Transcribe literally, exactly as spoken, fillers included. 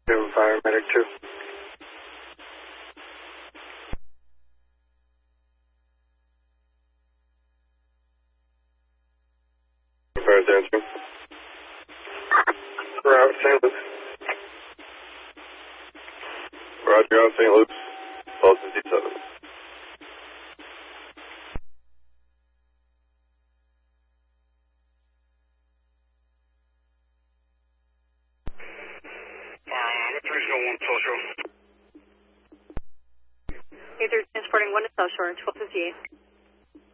Doing fire, medic two. Fire zero two. Route Saint Luke's. Roger out Saint Luke's. Boston D seven. Uh, three zero one social. Either transporting one to South Shore, twelve fifty-eight.